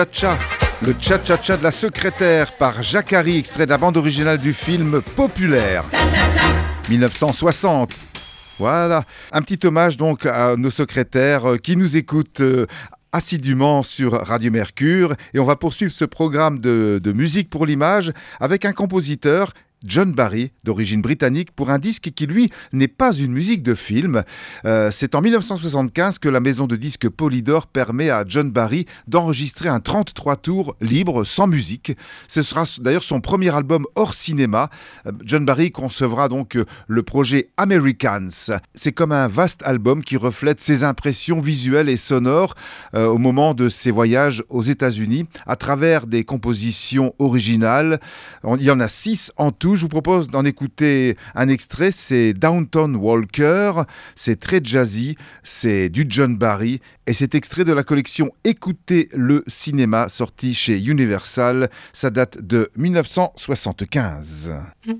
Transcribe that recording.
Cha-cha, le cha-cha-cha de la secrétaire par Jacques Harry, extrait de la bande originale du film Populaire, 1960. Voilà, un petit hommage donc à nos secrétaires qui nous écoutent assidûment sur Radio Mercure. Et on va poursuivre ce programme de musique pour l'image avec un compositeur, John Barry, d'origine britannique, pour un disque qui, lui, n'est pas une musique de film. C'est en 1975 que la maison de disques Polydor permet à John Barry d'enregistrer un 33 tours libre, sans musique. Ce sera d'ailleurs son premier album hors cinéma. John Barry concevra donc le projet Americans. C'est comme un vaste album qui reflète ses impressions visuelles et sonores au moment de ses voyages aux États-Unis, à travers des compositions originales. Il y en a 6 en tout. Je vous propose d'en écouter un extrait, c'est Downtown Walker, c'est très jazzy, c'est du John Barry et c'est extrait de la collection Écoutez le cinéma sortie chez Universal, ça date de 1975.